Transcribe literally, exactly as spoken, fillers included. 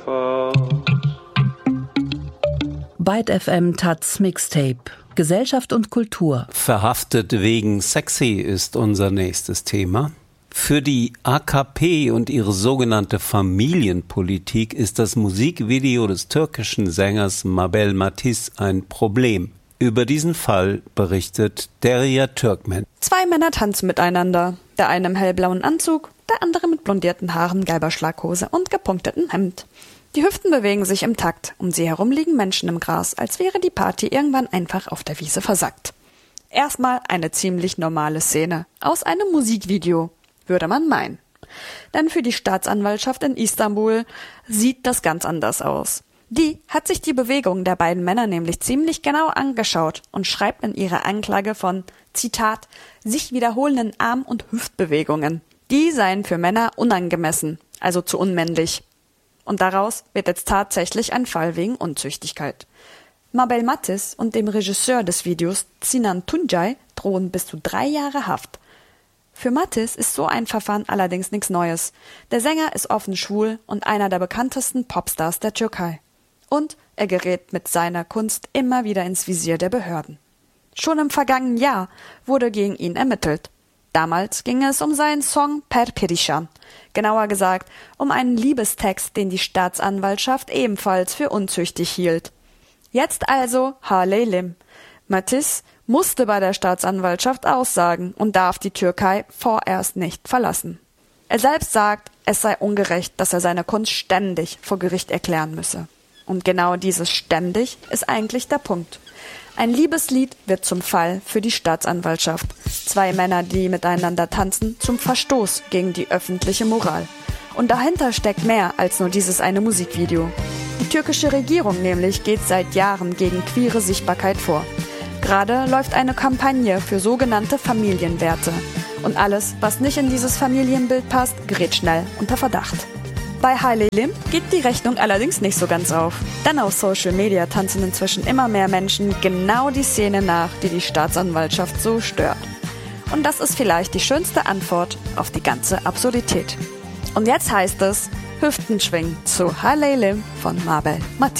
Byte F M Taz Mixtape. Gesellschaft und Kultur. Verhaftet wegen Sexy ist unser nächstes Thema. Für die A K P und ihre sogenannte Familienpolitik ist das Musikvideo des türkischen Sängers Mabel Matiz ein Problem. Über diesen Fall berichtet Derya Türkmen. Zwei Männer tanzen miteinander. Der eine im hellblauen Anzug, der andere mit blondierten Haaren, gelber Schlaghose und gepunktetem Hemd. Die Hüften bewegen sich im Takt. Um sie herum liegen Menschen im Gras, als wäre die Party irgendwann einfach auf der Wiese versackt. Erstmal eine ziemlich normale Szene. Aus einem Musikvideo, würde man meinen. Denn für die Staatsanwaltschaft in Istanbul sieht das ganz anders aus. Die hat sich die Bewegung der beiden Männer nämlich ziemlich genau angeschaut und schreibt in ihrer Anklage von, Zitat, sich wiederholenden Arm- und Hüftbewegungen. Die seien für Männer unangemessen, also zu unmännlich. Und daraus wird jetzt tatsächlich ein Fall wegen Unzüchtigkeit. Mabel Matiz und dem Regisseur des Videos, Sinan Tuncay, drohen bis zu drei Jahre Haft. Für Matiz ist so ein Verfahren allerdings nichts Neues. Der Sänger ist offen schwul und einer der bekanntesten Popstars der Türkei. Und er gerät mit seiner Kunst immer wieder ins Visier der Behörden. Schon im vergangenen Jahr wurde gegen ihn ermittelt. Damals ging es um seinen Song Per Perişan, genauer gesagt um einen Liebestext, den die Staatsanwaltschaft ebenfalls für unzüchtig hielt. Jetzt also Haleylim. Matiz musste bei der Staatsanwaltschaft aussagen und darf die Türkei vorerst nicht verlassen. Er selbst sagt, es sei ungerecht, dass er seine Kunst ständig vor Gericht erklären müsse. Und genau dieses ständig ist eigentlich der Punkt. Ein Liebeslied wird zum Fall für die Staatsanwaltschaft. Zwei Männer, die miteinander tanzen, zum Verstoß gegen die öffentliche Moral. Und dahinter steckt mehr als nur dieses eine Musikvideo. Die türkische Regierung nämlich geht seit Jahren gegen queere Sichtbarkeit vor. Gerade läuft eine Kampagne für sogenannte Familienwerte. Und alles, was nicht in dieses Familienbild passt, gerät schnell unter Verdacht. Bei Haleylim geht die Rechnung allerdings nicht so ganz auf. Denn auf Social Media tanzen inzwischen immer mehr Menschen genau die Szene nach, die die Staatsanwaltschaft so stört. Und das ist vielleicht die schönste Antwort auf die ganze Absurdität. Und jetzt heißt es Hüften schwingen zu Haleylim von Mabel Matiz.